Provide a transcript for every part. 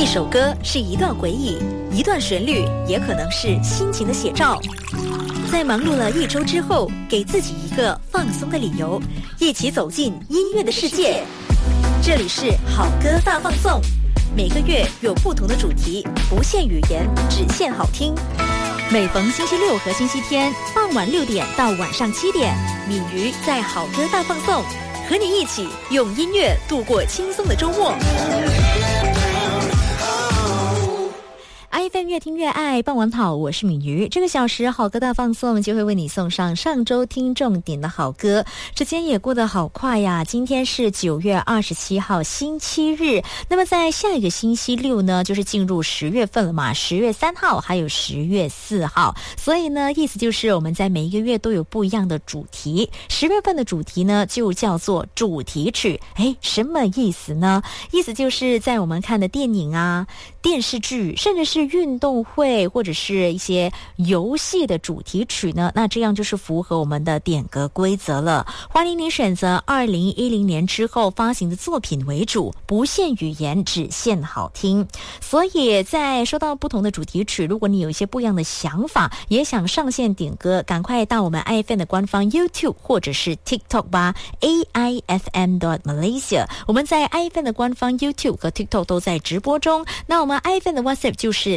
一首歌是一段回忆，一段旋律也可能是心情的写照。在忙碌了一周之后，给自己一个放松的理由，一起走进音乐的世界。这里是好歌大放送，每个月有不同的主题，不限语言，只限好听。每逢星期六和星期天傍晚6点到晚上7点，敏瑜在好歌大放送，和你一起用音乐度过轻松的周末。iFM 越听越爱，傍晚好，我是敏瑜。这个小时好歌大放送就会为你送上上周听重点的好歌。时间也过得好快呀，今天是9月27号星期日，那么在下一个星期六呢，就是进入10月份了嘛，10月3号还有10月4号，所以呢，意思就是我们在每一个月都有不一样的主题。10月份的主题呢，就叫做主题曲。什么意思呢？意思就是在我们看的电影啊、电视剧，甚至是运动会或者是一些游戏的主题曲呢，那这样就是符合我们的点歌规则了。欢迎你选择2010年之后发行的作品为主，不限语言，只限好听。所以在说到不同的主题曲，如果你有一些不一样的想法，也想上线点歌，赶快到我们 iFM 的官方 YouTube 或者是 TikTok 吧， AIFM.Malaysia。 我们在 iFM 的官方 YouTube 和 TikTok 都在直播中。那我们 iFM 的 WhatsApp 就是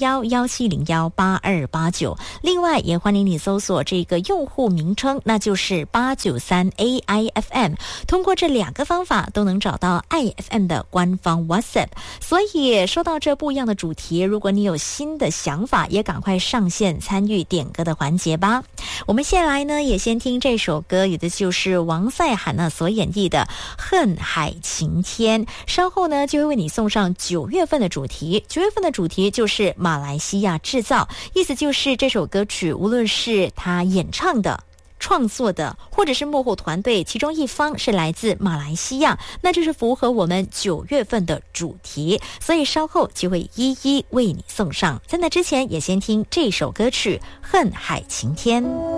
011-1701-8289，另外也欢迎你搜索这个用户名称，那就是893 AIFM， 通过这2个方法都能找到 iFM 的官方 WhatsApp。 所以说到这不一样的主题，如果你有新的想法，也赶快上线参与点歌的环节吧。我们先来呢，也先听这首歌，有的就是王赛涵所演绎的恨海晴天。稍后呢，就会为你送上9月份的主题。9月份的主题就是马来西亚制造，意思就是这首歌曲无论是他演唱的、创作的，或者是幕后团队其中一方是来自马来西亚，那就是符合我们9月份的主题，所以稍后就会一一为你送上。在那之前，也先听这首歌曲《恨海晴天》。